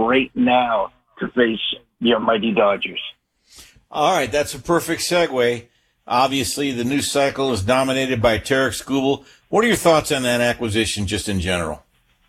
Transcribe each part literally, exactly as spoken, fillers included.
right now to face your mighty Dodgers. All right, that's a perfect segue. Obviously, the new cycle is dominated by Tarik Skubal. What are your thoughts on that acquisition just in general?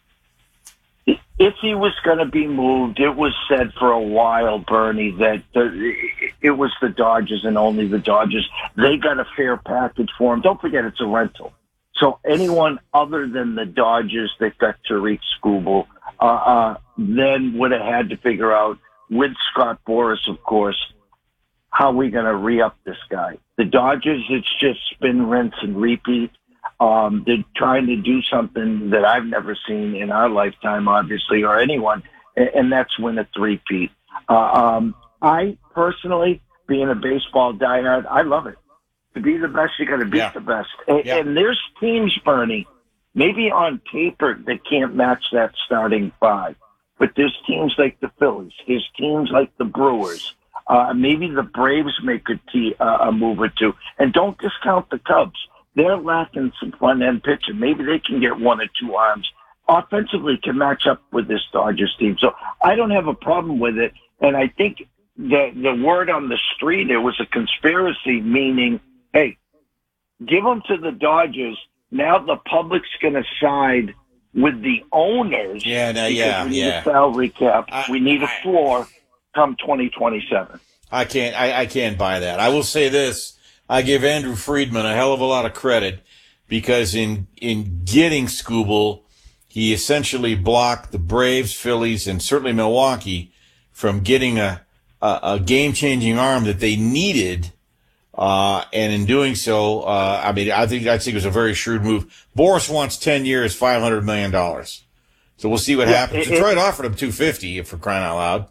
If he was going to be moved, it was said for a while, Bernie, that the, it was the Dodgers and only the Dodgers. They got a fair package for him. Don't forget, it's a rental. So anyone other than the Dodgers that got Tarik Skubal uh, uh, then would have had to figure out, with Scott Boras, of course, how are we going to re-up this guy? The Dodgers, it's just spin, rinse, and repeat. Um, they're trying to do something that I've never seen in our lifetime, obviously, or anyone, and, and that's win a three-peat. Uh, um, I personally, being a baseball diehard, I love it. To be the best, you got to beat yeah. the best. And, yeah. and there's teams, Bernie, maybe on paper that can't match that starting five, but there's teams like the Phillies, there's teams like the Brewers. Uh, maybe the Braves make a, t- uh, a move or two. And don't discount the Cubs. They're lacking some front-end pitching. Maybe they can get one or two arms. Offensively can match up with this Dodgers team. So I don't have a problem with it. And I think the, the word on the street, it was a conspiracy, meaning, hey, give them to the Dodgers. Now the public's going to side with the owners. Yeah, no, yeah, we need yeah. a salary cap. I, we need a I, floor come twenty twenty-seven. I can't. I, I can't buy that. I will say this: I give Andrew Friedman a hell of a lot of credit because in in getting Skubal, he essentially blocked the Braves, Phillies, and certainly Milwaukee from getting a a, a game-changing arm that they needed. Uh, and in doing so, uh, I mean, I think I think it was a very shrewd move. Boras wants ten years, five hundred million dollars. So we'll see what yeah, happens. It, Detroit it, offered him two fifty for crying out loud.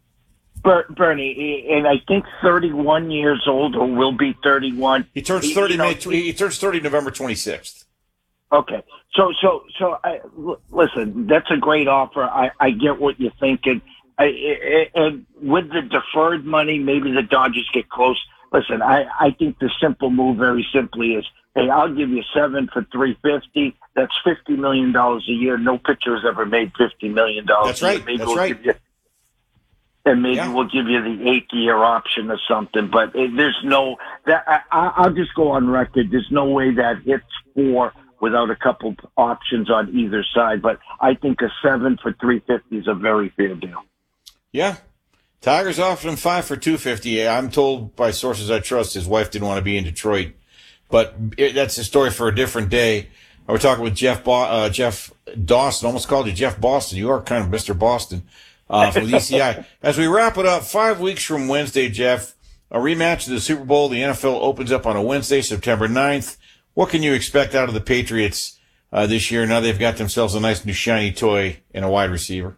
Bernie, and I think thirty-one years old, or will be thirty-one. He turns thirty. You know, May, he turns thirty November twenty-sixth. Okay, so so so I, l- listen, that's a great offer. I, I get what you're thinking. I, I, and with the deferred money, maybe the Dodgers get close. Listen, I, I think the simple move, very simply, is hey, I'll give you seven for three fifty. That's fifty million dollars a year. No pitcher has ever made fifty million dollars. That's right. Maybe That's we'll right. Give you, and maybe Yeah. we'll give you the eight-year option or something. But it, there's no that. I, I'll just go on record. There's no way that hits four without a couple options on either side. But I think a seven for three fifty is a very fair deal. Yeah. Tigers offered him five for two fifty. I'm told by sources I trust his wife didn't want to be in Detroit, but it, that's a story for a different day. We're talking with Jeff Bo- uh, Jeff Dawson. Almost called you Jeff Boston. You are kind of Mister Boston uh, from the E C I. As we wrap it up, five weeks from Wednesday, Jeff, a rematch of the Super Bowl. The N F L opens up on a Wednesday, September ninth. What can you expect out of the Patriots uh, this year? Now they've got themselves a nice new shiny toy and a wide receiver.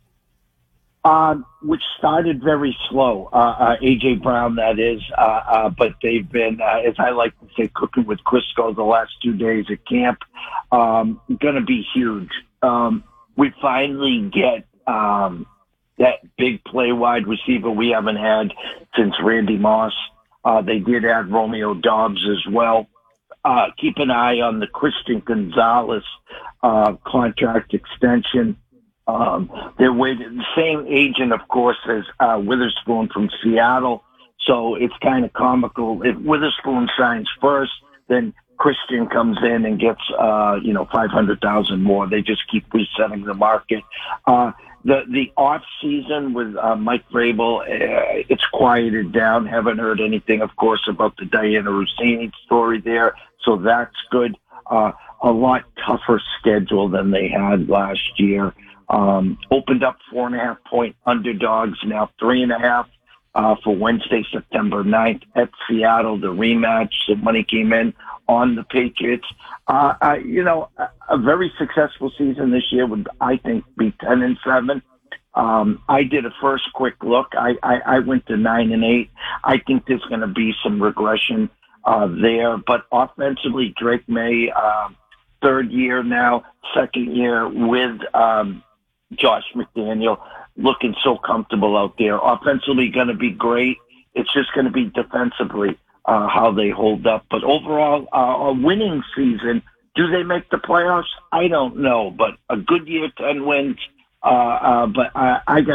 Uh, which started very slow. Uh, uh, A J Brown, that is, uh, uh, but they've been, uh, as I like to say, cooking with Crisco the last two days at camp. Um, going to be huge. Um, we finally get um, that big play wide receiver we haven't had since Randy Moss. Uh, they did add Romeo Dobbs as well. Uh, keep an eye on the Christian Gonzalez uh, contract extension. Um, they're waiting, the same agent, of course, as uh, Witherspoon from Seattle. So it's kind of comical. If Witherspoon signs first, then Christian comes in and gets, uh, you know, five hundred thousand more. They just keep resetting the market. Uh, the, the off season with, uh, Mike Vrabel, uh, it's quieted down. Haven't heard anything, of course, about the Diana Rossini story there. So that's good. Uh, a lot tougher schedule than they had last year. Um, opened up four and a half point underdogs, now three and a half, uh, for Wednesday, September ninth at Seattle, the rematch. The money came in on the Patriots. Uh, uh, you know, a, a very successful season this year would, I think, be ten and seven. Um, I did a first quick look. I, I, I went to nine and eight. I think there's going to be some regression, uh, there, but offensively, Drake May, uh, third year now, second year with, um, Josh McDaniel, looking so comfortable out there. Offensively going to be great. It's just going to be defensively uh, how they hold up. But overall, uh, a winning season. Do they make the playoffs? I don't know. But a good year, ten wins. Uh, uh, but I, I got